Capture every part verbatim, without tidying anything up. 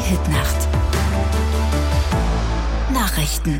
Hitnacht. Nachrichten.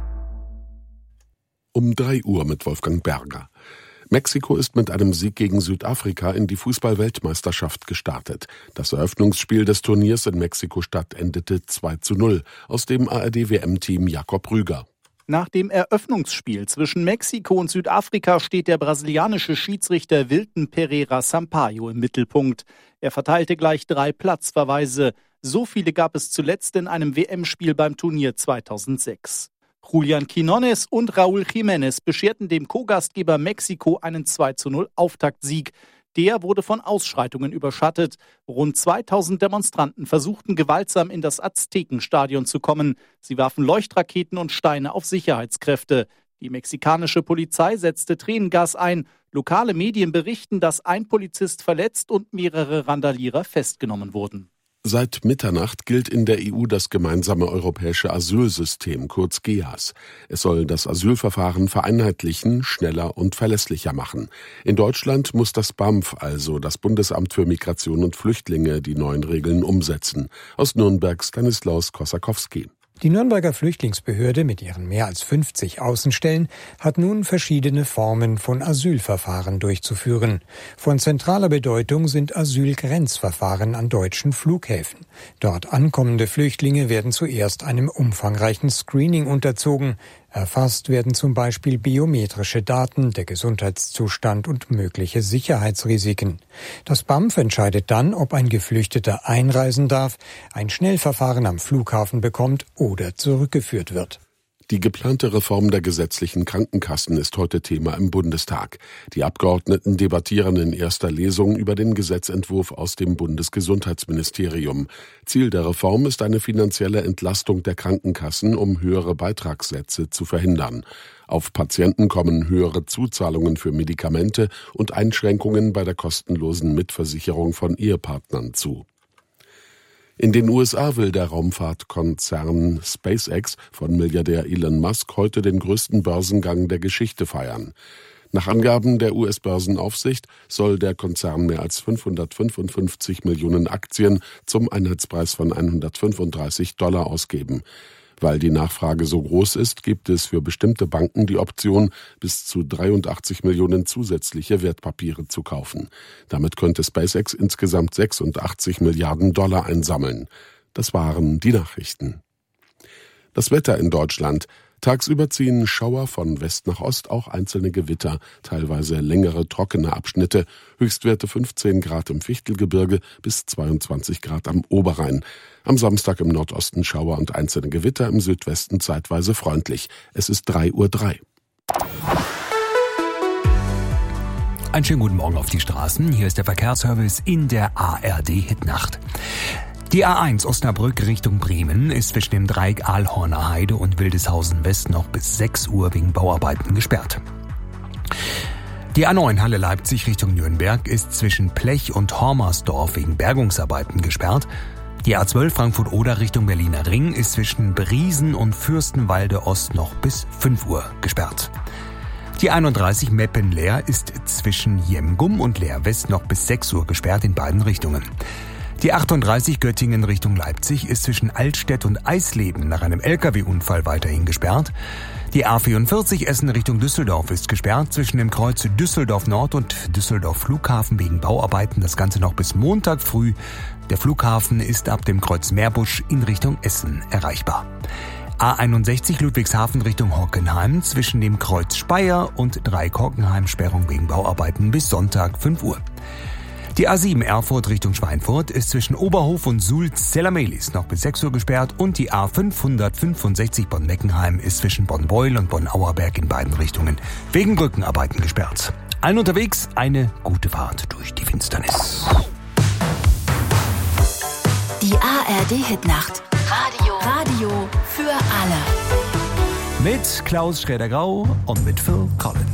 Um drei Uhr mit Wolfgang Berger. Mexiko ist mit einem Sieg gegen Südafrika in die Fußball-Weltmeisterschaft gestartet. Das Eröffnungsspiel des Turniers in Mexiko-Stadt endete zwei zu null. Aus dem A R D-W M-Team Jakob Rüger. Nach dem Eröffnungsspiel zwischen Mexiko und Südafrika steht der brasilianische Schiedsrichter Wilton Pereira Sampaio im Mittelpunkt. Er verteilte gleich drei Platzverweise. So viele gab es zuletzt in einem W M-Spiel beim Turnier zweitausendsechs. Julian Quinones und Raúl Jiménez bescherten dem Co-Gastgeber Mexiko einen zwei zu null Auftaktsieg. Der wurde von Ausschreitungen überschattet. Rund zweitausend Demonstranten versuchten gewaltsam in das Aztekenstadion zu kommen. Sie warfen Leuchtraketen und Steine auf Sicherheitskräfte. Die mexikanische Polizei setzte Tränengas ein. Lokale Medien berichten, dass ein Polizist verletzt und mehrere Randalierer festgenommen wurden. Seit Mitternacht gilt in der E U das gemeinsame europäische Asylsystem, kurz G E A S. Es soll das Asylverfahren vereinheitlichen, schneller und verlässlicher machen. In Deutschland muss das B A M F, also das Bundesamt für Migration und Flüchtlinge, die neuen Regeln umsetzen. Aus Nürnberg Stanislaus Kosakowski. Die Nürnberger Flüchtlingsbehörde mit ihren mehr als fünfzig Außenstellen hat nun verschiedene Formen von Asylverfahren durchzuführen. Von zentraler Bedeutung sind Asylgrenzverfahren an deutschen Flughäfen. Dort ankommende Flüchtlinge werden zuerst einem umfangreichen Screening unterzogen. Erfasst werden zum Beispiel biometrische Daten, der Gesundheitszustand und mögliche Sicherheitsrisiken. Das B A M F entscheidet dann, ob ein Geflüchteter einreisen darf, ein Schnellverfahren am Flughafen bekommt oder zurückgeführt wird. Die geplante Reform der gesetzlichen Krankenkassen ist heute Thema im Bundestag. Die Abgeordneten debattieren in erster Lesung über den Gesetzentwurf aus dem Bundesgesundheitsministerium. Ziel der Reform ist eine finanzielle Entlastung der Krankenkassen, um höhere Beitragssätze zu verhindern. Auf Patienten kommen höhere Zuzahlungen für Medikamente und Einschränkungen bei der kostenlosen Mitversicherung von Ehepartnern zu. In den U S A will der Raumfahrtkonzern SpaceX von Milliardär Elon Musk heute den größten Börsengang der Geschichte feiern. Nach Angaben der U S-Börsenaufsicht soll der Konzern mehr als fünfhundertfünfundfünfzig Millionen Aktien zum Einheitspreis von hundertfünfunddreißig Dollar ausgeben. Weil die Nachfrage so groß ist, gibt es für bestimmte Banken die Option, bis zu dreiundachtzig Millionen zusätzliche Wertpapiere zu kaufen. Damit könnte SpaceX insgesamt sechsundachtzig Milliarden Dollar einsammeln. Das waren die Nachrichten. Das Wetter in Deutschland. Tagsüber ziehen Schauer von West nach Ost, auch einzelne Gewitter, teilweise längere trockene Abschnitte, Höchstwerte fünfzehn Grad im Fichtelgebirge bis zweiundzwanzig Grad am Oberrhein. Am Samstag im Nordosten Schauer und einzelne Gewitter, im Südwesten zeitweise freundlich. Es ist drei Uhr drei. Einen schönen guten Morgen auf die Straßen. Hier ist der Verkehrsservice in der A R D-Hitnacht. Die A eins Osnabrück Richtung Bremen ist zwischen dem Dreieck Aalhorner Heide und Wildeshausen West noch bis sechs Uhr wegen Bauarbeiten gesperrt. Die A neun Halle Leipzig Richtung Nürnberg ist zwischen Plech und Hormersdorf wegen Bergungsarbeiten gesperrt. Die A zwölf Frankfurt-Oder Richtung Berliner Ring ist zwischen Briesen und Fürstenwalde Ost noch bis fünf Uhr gesperrt. Die einunddreißig Meppen-Leer ist zwischen Jemgum und Leer West noch bis sechs Uhr gesperrt in beiden Richtungen. Die achtunddreißig Göttingen Richtung Leipzig ist zwischen Altstedt und Eisleben nach einem L K W-Unfall weiterhin gesperrt. Die A vierundvierzig Essen Richtung Düsseldorf ist gesperrt zwischen dem Kreuz Düsseldorf Nord und Düsseldorf Flughafen wegen Bauarbeiten. Das Ganze noch bis Montag früh. Der Flughafen ist ab dem Kreuz Meerbusch in Richtung Essen erreichbar. A einundsechzig Ludwigshafen Richtung Hockenheim zwischen dem Kreuz Speyer und Dreieck-Hockenheim Sperrung wegen Bauarbeiten bis Sonntag fünf Uhr. Die A sieben Erfurt Richtung Schweinfurt ist zwischen Oberhof und Sulz-Zellamelis noch bis sechs Uhr gesperrt und die A fünfhundertfünfundsechzig Bonn-Meckenheim ist zwischen Bonn-Beuel und Bonn-Auerberg in beiden Richtungen wegen Brückenarbeiten gesperrt. Allen unterwegs eine gute Fahrt durch die Finsternis. Die A R D-Hitnacht. Radio. Radio für alle. Mit Klaus Schrader-Grau und mit Phil Collins.